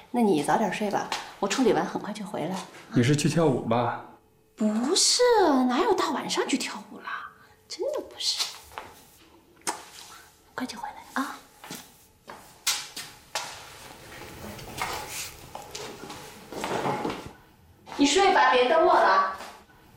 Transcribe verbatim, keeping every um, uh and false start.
那你早点睡吧，我处理完很快就回来。 你是去跳舞吧？ 不是，哪有大晚上去跳舞了？真的不是。快就回来啊！你睡吧，别等我了。